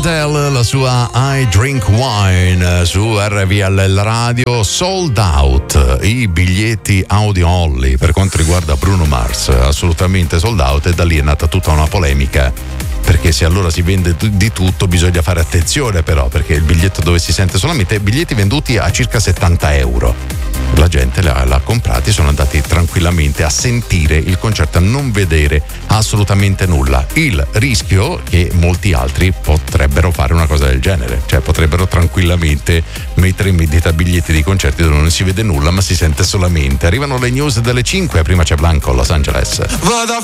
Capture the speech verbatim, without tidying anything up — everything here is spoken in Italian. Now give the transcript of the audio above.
La sua I Drink Wine su R V L L Radio, sold out i biglietti audio only per quanto riguarda Bruno Mars, assolutamente sold out, e da lì è nata tutta una polemica, perché se allora si vende di tutto bisogna fare attenzione però, perché il biglietto dove si sente solamente biglietti venduti a circa settanta euro, la gente l'ha, l'ha comprati, sono andati tranquillamente a sentire il concerto, a non vedere assolutamente nulla. Il rischio che molti altri potrebbero fare una cosa del genere, cioè potrebbero tranquillamente mettere in vendita biglietti di concerti dove non si vede nulla ma si sente solamente. Arrivano le news delle cinque, prima c'è Blanco, Los Angeles.